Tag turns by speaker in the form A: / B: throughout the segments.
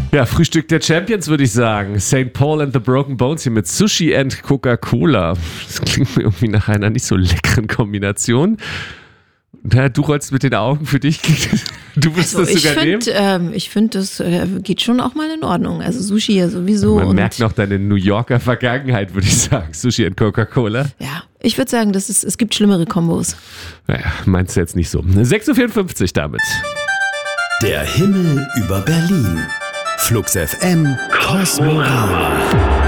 A: Ja, Frühstück der Champions, würde ich sagen. St. Paul and the Broken Bones hier mit Sushi and Coca-Cola. Das klingt mir irgendwie nach einer nicht so leckeren Kombination. Ja, du rollst mit den Augen, für dich. Du wirst das sogar nehmen?
B: Ich finde, das geht schon auch mal in Ordnung. Also Sushi ja sowieso.
A: Man merkt noch deine New Yorker Vergangenheit, würde ich sagen. Sushi and Coca-Cola.
B: Ja, ich würde sagen, es gibt schlimmere Kombos.
A: Naja, meinst du jetzt nicht so. 6.54 Uhr damit.
C: Der Himmel über Berlin. Flux FM Kosmorama.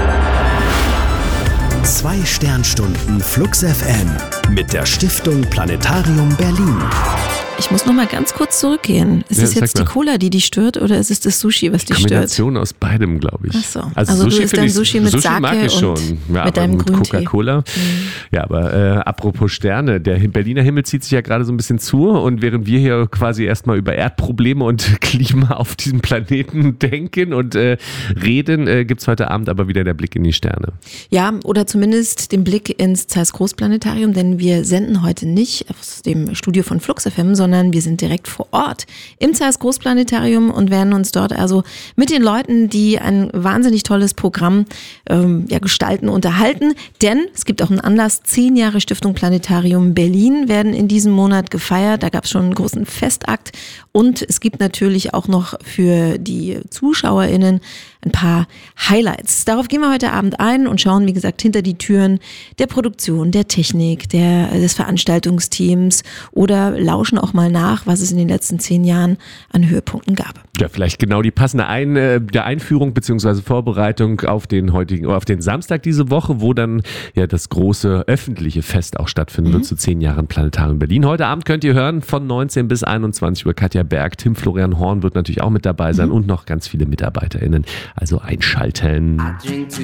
C: 2 Sternstunden Flux FM mit der Stiftung Planetarium Berlin.
B: Ich muss noch mal ganz kurz zurückgehen. Ist es jetzt die Cola, die dich stört, oder ist es das Sushi, was dich stört?
A: Kombination aus beidem, glaube ich.
B: Ach so.
A: Also
B: Sushi du isst dein Sushi mit Sake
A: mag ich schon. Ja,
B: mit deinem Grüntee.
A: Coca-Cola. Ja, aber apropos Sterne, der Berliner Himmel zieht sich ja gerade so ein bisschen zu, und während wir hier quasi erstmal über Erdprobleme und Klima auf diesem Planeten denken und reden, gibt es heute Abend aber wieder der Blick in die Sterne.
B: Ja, oder zumindest den Blick ins Zeiss Großplanetarium, denn wir senden heute nicht aus dem Studio von Flux FM, sondern wir sind direkt vor Ort im Zeiss Großplanetarium und werden uns dort also mit den Leuten, die ein wahnsinnig tolles Programm gestalten, unterhalten. Denn es gibt auch einen Anlass, 10 Jahre Stiftung Planetarium Berlin werden in diesem Monat gefeiert. Da gab es schon einen großen Festakt, und es gibt natürlich auch noch für die ZuschauerInnen ein paar Highlights. Darauf gehen wir heute Abend ein und schauen, wie gesagt, hinter die Türen der Produktion, der Technik, des Veranstaltungsteams oder lauschen auch mal nach, was es in den letzten 10 Jahren an Höhepunkten gab.
A: Ja, vielleicht genau die passende Einführung bzw. Vorbereitung auf den Samstag diese Woche, wo dann ja das große öffentliche Fest auch stattfinden wird zu 10 Jahren Planetarium Berlin. Heute Abend könnt ihr hören von 19 bis 21 Uhr Katja Berg, Tim Florian Horn wird natürlich auch mit dabei sein und noch ganz viele MitarbeiterInnen. Also einschalten.